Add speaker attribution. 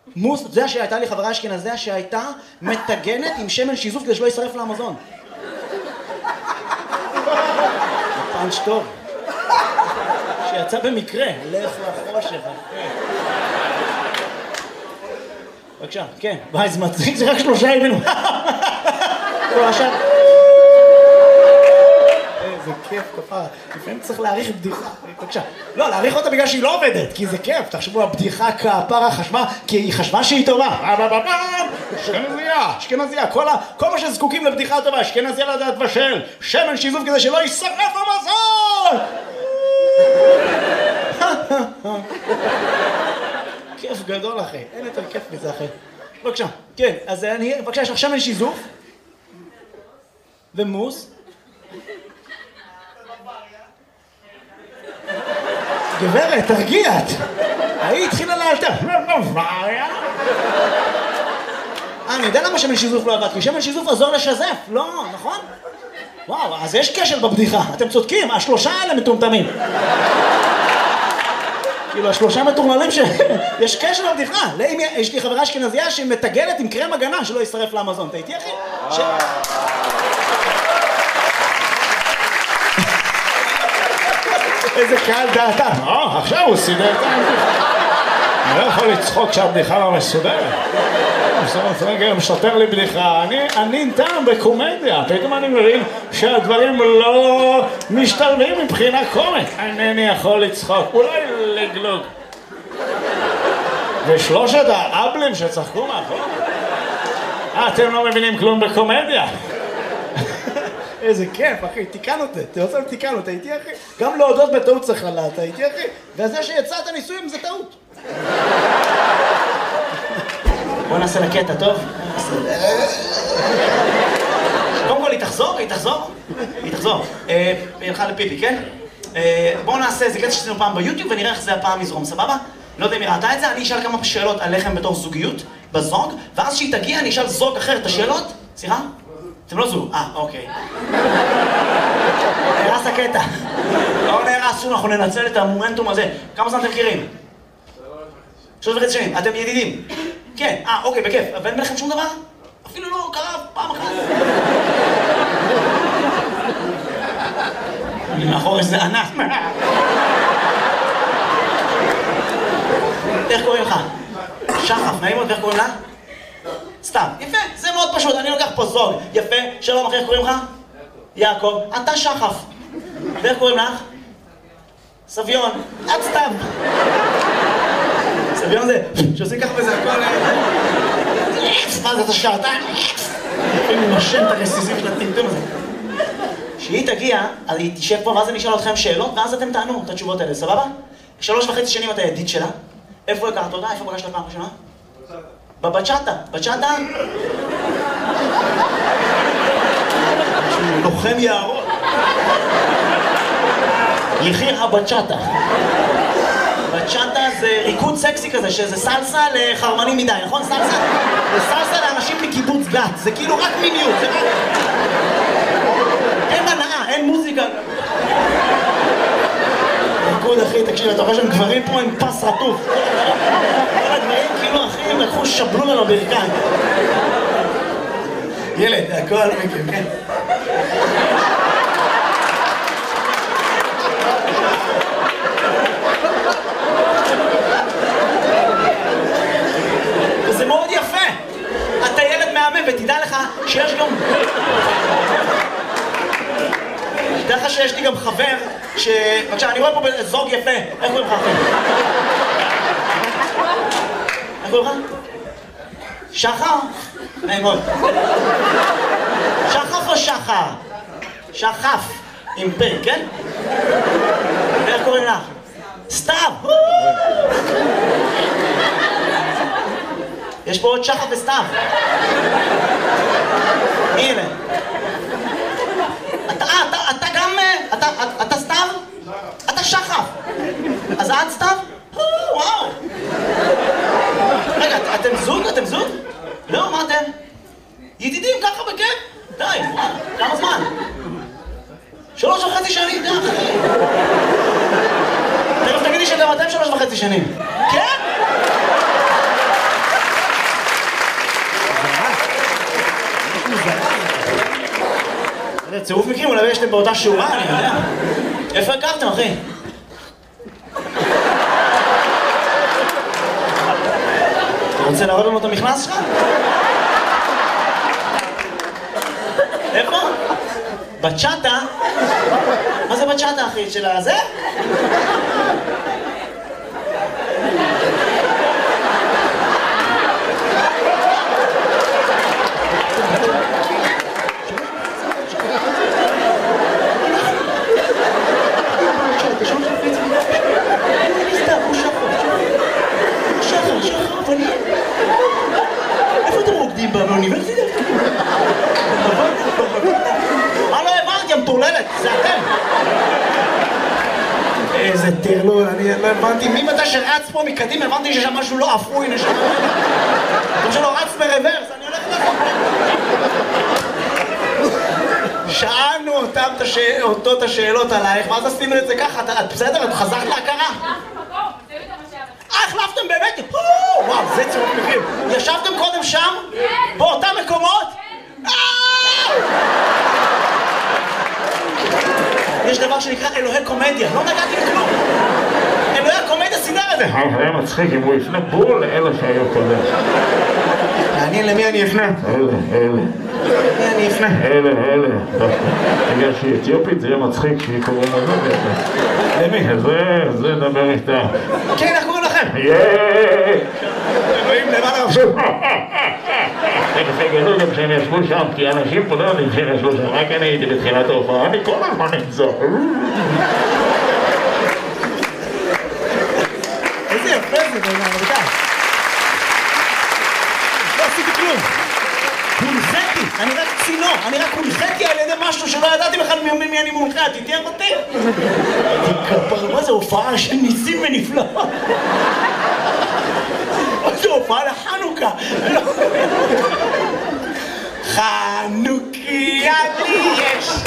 Speaker 1: מוס, זה שהייתה לי חברה אשכנזיה שהייתה מטגנת עם שמן שיזוף כדי שלא יישרף לאמזון. פאנץ' טוב. שיצא במקרה, לך לחושך. בבקשה, כן. ביי, זה מצחיק, זה רק 3 הבינו. איזה כיף כפרה. לפעמים צריך להעריך בדיחה. בבקשה. לא, להעריך אותה בגלל שהיא לא עובדת, כי זה כיף. תחשבו, הבדיחה כפרה חשבה, כי היא חשבה שהיא טובה. אשכנזיה, אשכנזיה. כל מה שזקוקים לבדיחה טובה, אשכנזיה לדעת בשל. שמן שיזוף כדי שלא יישרף המזון! כיף גדול אחי, אין יותר כיף מזה אחי. בבקשה, כן, אז אני, בבקשה, יש לך שמן שיזוף ומוס. גברת, תרגיעת. היא התחילה לאלתר. אני יודע למה שמן שיזוף לא עבד, כי שמן שיזוף עזור לשזף, לא, נכון? וואו, אז יש כשל בבדיחה, אתם צודקים, 3 האלה מטומטמים. כאילו, 3 מטורללים שיש קשר לבדיחה. יש לי חברה אשכנזיה שהיא מטגלת עם קרם הגנה שלא יישרף לאמזון. אתה איתי, אחי? איזה קהל דעתה. עכשיו הוא סידר את הבדיחה. אני לא יכול לצחוק כשהבדיחה לא מסודרת. רגע, משתר לי בדיחה. אני טעם בקומדיה. פתאום אני מבין שהדברים לא משתלבים מבחינה קומית. אינני יכול לצחוק. אולי לגלוג. ושלושת האבלים שצחקו מאחור. אתם לא מבינים כלום בקומדיה. איזה כיף, אחי. תיקן אותי. תיקן אותי. הייתי, אחי. גם להודות בטעות צריך לדעת. הייתי, אחי. וזה שיצאת ניסויים זה טעות. בוא נעשה לקטע, טוב? קודם כל, היא תחזור? היא תחזור. היא הלכה לפיפי, כן? בואו נעשה, זה קטע שעשינו פעם ביוטיוב ונראה איך זה הפעם יזרום, סבבה? לא יודע אם היא ראתה את זה, אני אשאל כמה שאלות עליכם בתור זוגיות, בזוג, ואז שהיא תגיע אני אשאל זוג אחר את השאלות. סליחה? אתם לא זוג. אוקיי. נהרס הקטע. לא נהרס, אנחנו ננצל את המומנטום הזה. כמה זמן אתם מכירים? 3.5 שנים. אתם ידידים? כן, אוקיי, בכיף. ואין ביניכם שום דבר? אפילו לא קרה פעם אחת. אני מאחור איזה ענק. איך קוראים לך? שחף, נעים מאוד, ואיך קוראים לה? סתם. יפה, זה מאוד פשוט, אני לוקח פה זוג. יפה, שלום אחי, איך קוראים לך? יעקב, אתה שחף. ואיך קוראים לך? סביון, את סתם. סביון זה, שעושים ככה וזה הכל... מה זה, אתה שעתיים? אני נושם את הרסיסים של הטמטום הזה. כשהיא תגיע, אז היא תשב פה, ואז אני אשאל אתכם שאלות, ואז אתם תענו את התשובות האלה, סבבה? 3.5 שנים אתה ידיד שלה. איפה הכרת אותה? איפה פגשת פעם ראשונה? בבצ'אטה. בצ'אטה? לוחם יערות. יחיר הבצ'אטה. בצ'אטה זה ריקוד סקסי כזה, שזה סלסה לחרמנים מדי, נכון? סלסה? זה סלסה לאנשים מקיבוץ גת, זה כאילו רק מיניות, זה רק... אין הנאה, אין מוזיקה. ריקוד אחי, תקשיב, אתה רואה שהם גברים פה עם פס רטוף. כל הגברים כאילו אחי, הם לקחו שבלון על הברכיים. ילד, הכל מכיר, כן. וזה מאוד יפה. אתה ילד מהמם, ותדע לך שיש גם... תדע לך שיש לי גם חבר בבקשה, אני רואה פה זוג יפה. איך קוראים לך אחי? איך קוראים לך? שחר? נעים מאוד. שחף או שחר? שחף. עם פ', כן? ואיך קוראים לך? סתיו! יש פה עוד שחף וסתיו. מי אלה? אתה גם... אתה סתיו? אתה שחף. אז את סתיו? וואו. רגע, אתם זוג? אתם זוג? לא, מה אתם? ידידים ככה בכיף? די, כמה זמן? 3.5 שנים, די אחי. תכף תגידי שגם אתם 3.5 שנים. כן? צירוף מקרים, אולי יש להם באותה שורה, אני יודע. איפה הכרתם, אחי? אתה רוצה להראות לנו את המכנס שלך? איפה? בצ'אטה? מה זה בצ'אטה, אחי? של הזה? איפה אתם רוקדים באוניברסיטה? מה לא הבנתי, המטורללת? זה אתם! איזה טרלול, אני לא הבנתי. ממתי שרץ פה מקדימה, הבנתי שיש שם משהו לא אפוי, נשמע. כמו שלא רץ ברוורס, אני הולך לחוק. שאלנו אותו את השאלות עלייך, ואז עשינו את זה ככה. את בסדר? את חזרת להכרה? החלפתם באמת? וואו, זה צירוף מקרים. ישבתם קודם שם? באותם מקומות? יש דבר שנקרא אלוהי קומדיה, לא נגעתי בכלום. אלוהי הקומדיה סידר את זה.
Speaker 2: היה מצחיק אם הוא יפנה בול לאלה שהיו קודם.
Speaker 1: מעניין למי אני אפנה?
Speaker 2: אלה.
Speaker 1: למי אני אפנה?
Speaker 2: אלה. בגלל שהיא אתיופית זה יהיה מצחיק שהיא קוראים לזה.
Speaker 1: למי?
Speaker 2: זה נדבר איתה.
Speaker 1: כן, איך קוראים לכם? אלוהים למעלה רבשו.
Speaker 2: תכף יגלו גם שהם ישבו שם, כי אנשים פה לא יודעים שהם ישבו שם, רק אני הייתי בתחילת ההופעה, אני כל הזמן נמצא.
Speaker 1: איזה יפה זה בעניין, רבותיי. לא עשיתי כלום. הונחיתי, אני רק צינור, אני רק הונחיתי על ידי משהו שלא ידעתי בכלל ממי אני מונחה, תתאר אותי. תכפר, מה זה הופעה של ניסים ונפלאות? זו הופעה לחנוכה. חנוכיה לי יש